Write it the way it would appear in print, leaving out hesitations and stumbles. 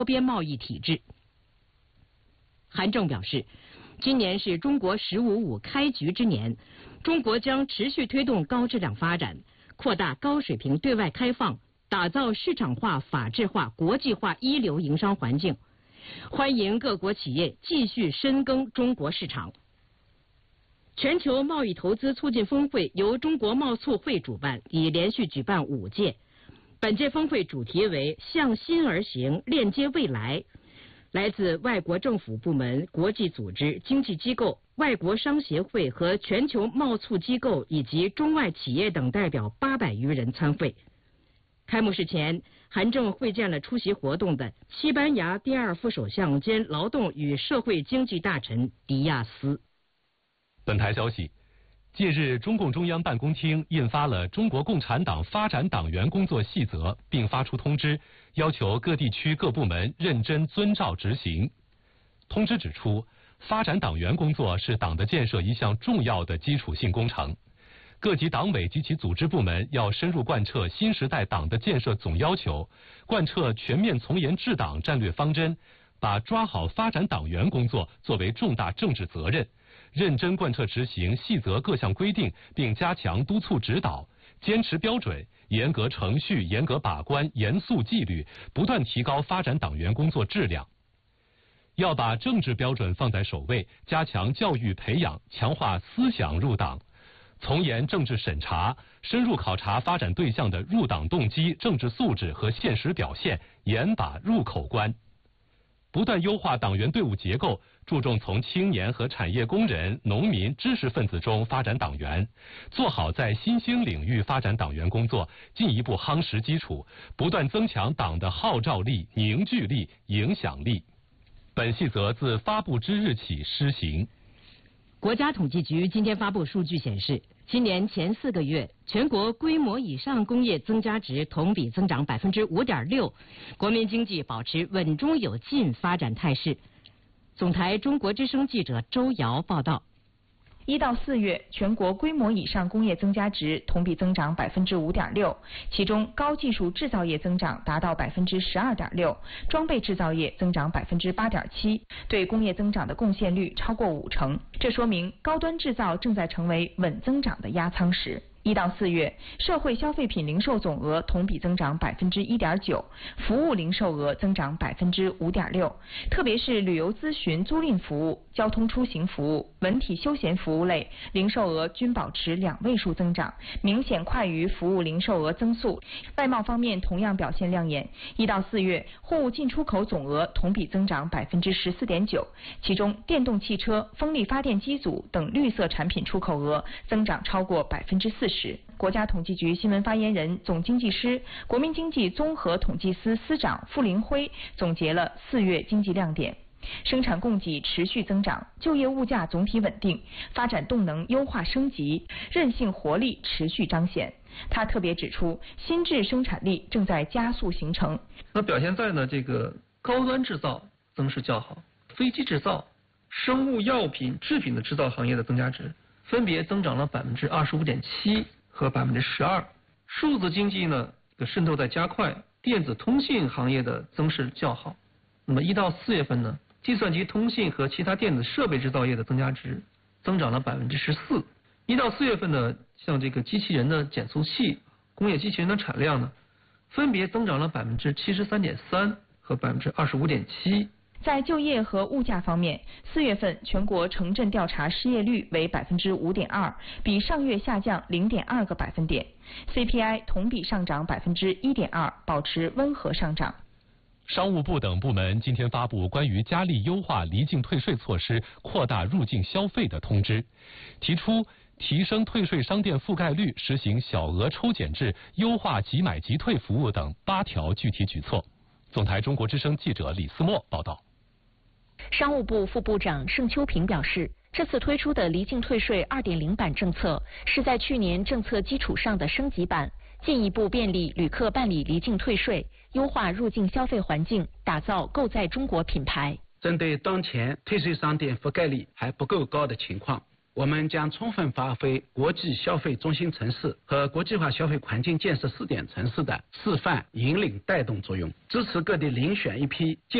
多边贸易体制。韩正表示，今年是中国“15+5”开局之年，中国将持续推动高质量发展，扩大高水平对外开放，打造市场化、法治化、国际化一流营商环境，欢迎各国企业继续深耕中国市场。全球贸易投资促进峰会由中国贸促会主办，已连续举办5届。本届峰会主题为“向心而行，链接未来”。来自外国政府部门、国际组织、经济机构、外国商协会和全球贸促机构以及中外企业等代表800余人参会。开幕式前，韩正会见了出席活动的西班牙第2副首相兼劳动与社会经济大臣迪亚斯。 本台消息，近日，中共中央办公厅印发了《中国共产党发展党员工作细则》，并发出通知，要求各地区各部门认真遵照执行。通知指出，发展党员工作是党的建设一项重要的基础性工程，各级党委及其组织部门要深入贯彻新时代党的建设总要求，贯彻全面从严治党战略方针，把抓好发展党员工作作为重大政治责任，认真贯彻执行细则各项规定，并加强督促指导，坚持标准，严格程序，严格把关，严肃纪律，不断提高发展党员工作质量。要把政治标准放在首位，加强教育培养，强化思想入党，从严政治审查，深入考察发展对象的入党动机、政治素质和现实表现，严把入口关。不断优化党员队伍结构，注重从青年和产业工人、农民、知识分子中发展党员，做好在新兴领域发展党员工作，进一步夯实基础，不断增强党的号召力、凝聚力、影响力。本细则自发布之日起施行。 国家统计局今天发布数据显示，今年前4个月，全国规模以上工业增加值同比增长5.6%，国民经济保持稳中有进发展态势。总台中国之声记者周瑶报道。 1到4月，全国规模以上工业增加值同比增长5.6%，其中高技术制造业增长达到12.6%，装备制造业增长8.7%，对工业增长的贡献率超过50%。这说明高端制造正在成为稳增长的压舱石。1到4月，社会消费品零售总额同比增长1.9%，服务零售额增长5.6%，特别是旅游咨询租赁服务、交通出行服务、文体休闲服务类零售额均保持2位数增长，明显快于服务零售额增速。外贸方面同样表现亮眼，1到4月，货物进出口总额同比增长14.9%，其中电动汽车、风力发电机组等绿色产品出口额增长超过40%。国家统计局新闻发言人、总经济师、国民经济综合统计司司长傅林辉总结了4月经济亮点：生产供给持续增长，就业物价总体稳定，发展动能优化升级，韧性活力持续彰显。他特别指出，新质生产力正在加速形成。 那表现在呢这个高端制造增势较好，飞机制造、生物药品制品的制造行业的增加值分别增长了25.7%和12%。数字经济呢的渗透在加快，电子通信行业的增势较好。那么1到4月份呢，计算机通信和其他电子设备制造业的增加值增长了14%。1到4月份呢，像这个机器人的减速器、工业机器人的产量呢，分别增长了73.3%和25.7%。 在就业和物价方面，4月份全国城镇调查失业率为5.2%，比上月下降0.2个百分点。CPI 同比上涨1.2%，保持温和上涨。 商务部等部门今天发布关于加力优化离境退税措施、扩大入境消费的通知，提出提升退税商店覆盖率、实行小额抽检制、优化即买即退服务等8条具体举措。总台中国之声记者李思墨报道。 商务部副部长盛秋平表示，这次推出的离境退税2.0版政策是在去年政策基础上的升级版，进一步便利旅客办理离境退税，优化入境消费环境，打造购在中国品牌。 针对当前退税商店覆盖率还不够高的情况， 我们将充分发挥国际消费中心城市和国际化消费环境建设试点城市的示范、引领、带动作用，支持各地遴选一批